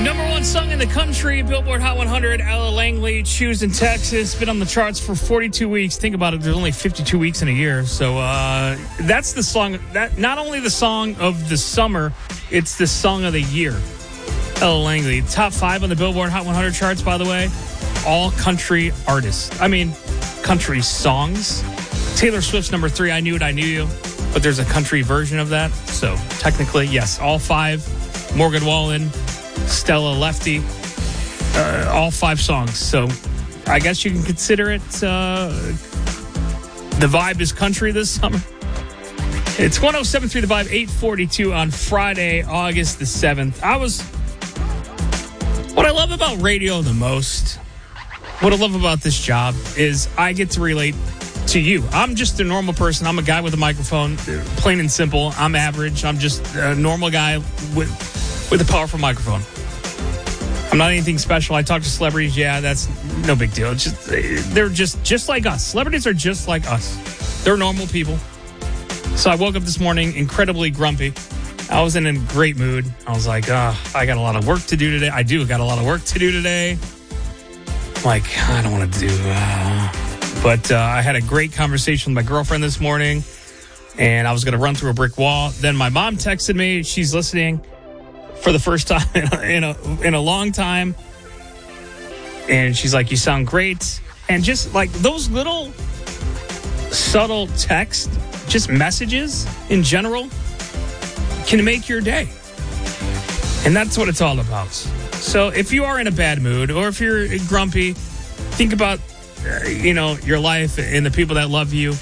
Number one song in the country, Billboard Hot 100, Ella Langley, Choose in Texas. Been on the charts for 42 weeks. Think about it, there's only 52 weeks in a year. So that's the song, that not only the song of the summer, it's the song of the year. Ella Langley, top 5 on the Billboard Hot 100 charts, by the way. All country artists. I mean, country songs. Taylor Swift's number 3, I Knew It, I Knew You. But there's a country version of that. So technically, yes, all 5. Morgan Wallen, Stella Lefty, all 5 songs. So I guess you can consider it the vibe is country this summer. It's 107.3 The Vibe, 8:42 on Friday, August the 7th. What I love about radio the most, what I love about this job is I get to relate to you. I'm just a normal person. I'm a guy with a microphone, plain and simple. I'm average. I'm just a normal guy with a powerful microphone. I'm not anything special. I talk to celebrities. Yeah, that's no big deal. They're just like us. Celebrities are just like us. They're normal people. So I woke up this morning incredibly grumpy. I was in a great mood. I was like, I got a lot of work to do today. I got a lot of work to do today. Like, I don't want to do... But I had a great conversation with my girlfriend this morning, and I was going to run through a brick wall. Then my mom texted me. She's listening for the first time in a long time. And she's like, you sound great. And just like those little subtle text, just messages in general, can make your day. And that's what it's all about. So if you are in a bad mood or if you're grumpy, think about, your life and the people that love you.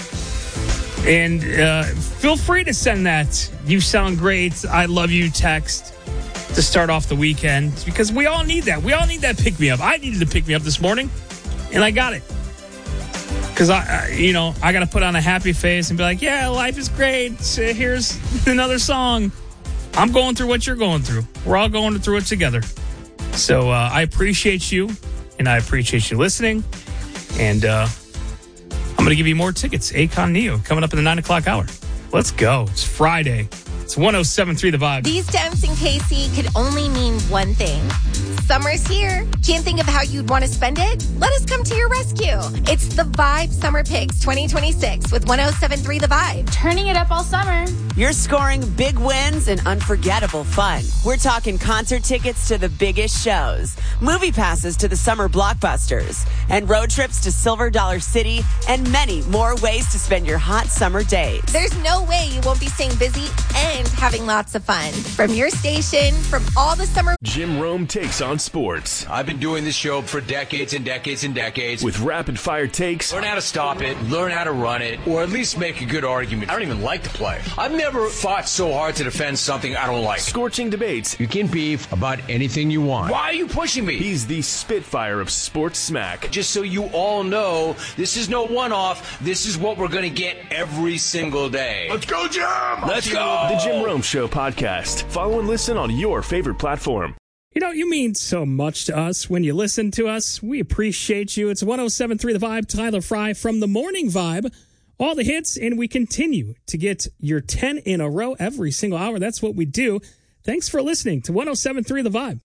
And feel free to send that "you sound great, I love you" text to start off the weekend, because we all need that. We all need that pick-me-up. I needed to pick me up this morning, and I got it. Because, I got to put on a happy face and be like, yeah, life is great. Here's another song. I'm going through what you're going through. We're all going through it together. So I appreciate you, and I appreciate you listening. And I'm going to give you more tickets. Akon Neo coming up in the 9 o'clock hour. Let's go. It's Friday. It's 107.3 The Vibe. These temps in KC could only mean one thing. Summer's here. Can't think of how you'd want to spend it? Let us come to your rescue. It's the Vibe Summer Picks 2026 with 107.3 The Vibe. Turning it up all summer. You're scoring big wins and unforgettable fun. We're talking concert tickets to the biggest shows, movie passes to the summer blockbusters, and road trips to Silver Dollar City, and many more ways to spend your hot summer days. There's no way you won't be staying busy and having lots of fun. From your station, from all the summer... Jim Rome takes on sports. I've been doing this show for decades and decades and decades. With rapid-fire takes. Learn how to stop it, learn how to run it, or at least make a good argument. I don't even like to play. I've never fought so hard to defend something I don't like. Scorching debates. You can beef about anything you want. Why are you pushing me? He's the Spitfire of sports smack. Just so you all know, this is no one-off. This is what we're going to get every single day. Let's go, Jim! Let's go! The Jim Rome Show podcast. Follow and listen on your favorite platform. You mean so much to us when you listen to us. We appreciate you. It's 107.3 The Vibe, Tyler Fry from The Morning Vibe. All the hits, and we continue to get your 10 in a row every single hour. That's what we do. Thanks for listening to 107.3 The Vibe.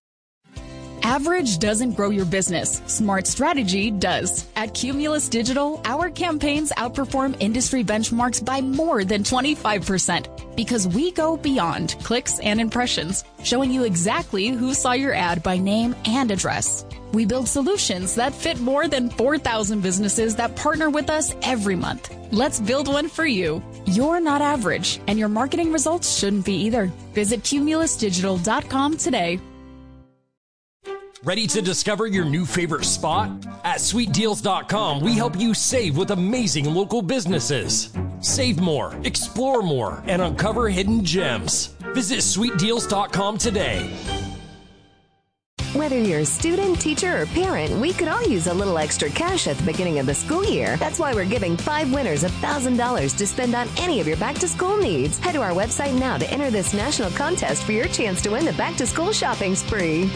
Average doesn't grow your business. Smart strategy does. At Cumulus Digital, our campaigns outperform industry benchmarks by more than 25% because we go beyond clicks and impressions, showing you exactly who saw your ad by name and address. We build solutions that fit more than 4,000 businesses that partner with us every month. Let's build one for you. You're not average, and your marketing results shouldn't be either. Visit cumulusdigital.com today. Ready to discover your new favorite spot? At sweetdeals.com, we help you save with amazing local businesses. Save more, explore more, and uncover hidden gems. Visit sweetdeals.com today. Whether you're a student, teacher, or parent, we could all use a little extra cash at the beginning of the school year. That's why we're giving 5 winners $1,000 to spend on any of your back-to-school needs. Head to our website now to enter this national contest for your chance to win the back-to-school shopping spree.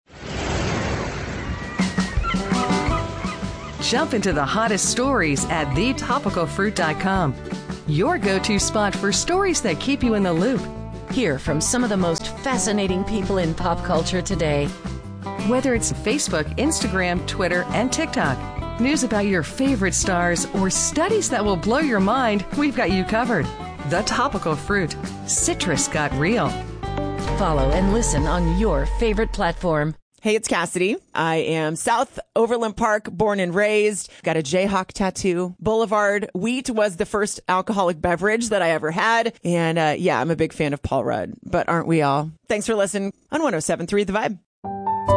Jump into the hottest stories at thetopicalfruit.com. Your go-to spot for stories that keep you in the loop. Hear from some of the most fascinating people in pop culture today. Whether it's Facebook, Instagram, Twitter, and TikTok, news about your favorite stars, or studies that will blow your mind, we've got you covered. The Topical Fruit. Citrus got real. Follow and listen on your favorite platform. Hey, it's Cassidy. I am South Overland Park, born and raised. Got a Jayhawk tattoo. Boulevard Wheat was the first alcoholic beverage that I ever had. And yeah, I'm a big fan of Paul Rudd. But aren't we all? Thanks for listening on 107.3 The Vibe.